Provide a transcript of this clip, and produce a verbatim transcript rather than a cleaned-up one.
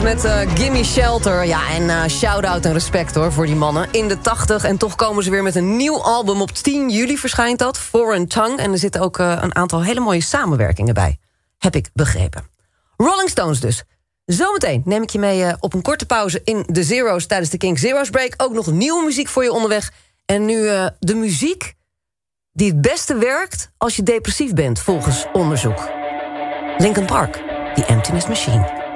met uh, Gimme Shelter. Ja, en uh, shout-out en respect hoor voor die mannen. In de tachtig en toch komen ze weer met een nieuw album. Op tien juli verschijnt dat, Foreign Tongue. En er zitten ook uh, een aantal hele mooie samenwerkingen bij. Heb ik begrepen. Rolling Stones dus. Zometeen neem ik je mee uh, op een korte pauze in de Zero's tijdens de King Zero's Break. Ook nog nieuwe muziek voor je onderweg. En nu uh, de muziek die het beste werkt als je depressief bent, volgens onderzoek. Linkin Park, The Emptiness Machine.